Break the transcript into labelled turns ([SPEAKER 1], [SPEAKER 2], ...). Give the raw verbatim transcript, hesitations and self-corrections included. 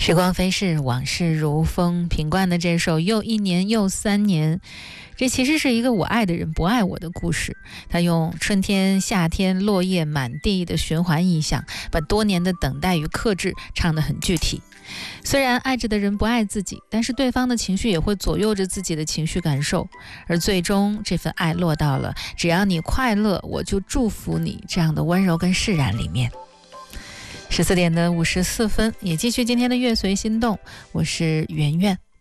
[SPEAKER 1] 时光飞逝，往事如风。品冠的这首又一年又三年，这其实是一个我爱的人不爱我的故事。他用春天夏天落叶满地的循环意象，把多年的等待与克制唱得很具体。虽然爱着的人不爱自己，但是对方的情绪也会左右着自己的情绪感受，而最终这份爱落到了只要你快乐我就祝福你这样的温柔跟释然里面。十四点的五十四分，也继续今天的乐随心动，我是圆圆。